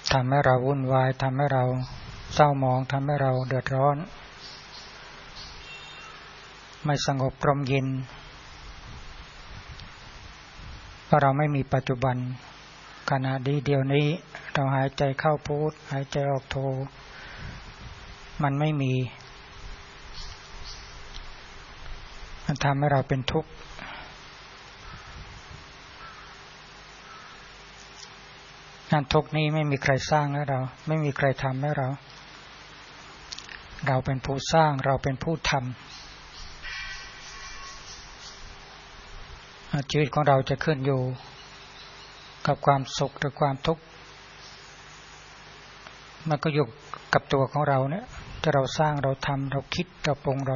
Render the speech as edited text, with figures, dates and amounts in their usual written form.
ทำให้เราวุ่นวายทำให้เราเศร้าหมองทำให้เราเดือดร้อนไม่สงบร่มเย็นเพราะเราไม่มีปัจจุบันขณะเดียวนี้เราหายใจเข้าพุทหายใจออกโทมันไม่มีมันทำให้เราเป็นทุกข์นั่นทุกข์นี้ไม่มีใครสร้างให้เราไม่มีใครทำให้เราเป็นผู้สร้างเราเป็นผู้ทำชีวิตของเราจะขึ้นอยู่กับความสุขหรือความทุกข์มันก็อยู่กับตัวของเราเนี่ยถ้าเราสร้างเราทำเราคิดเราปรุงเรา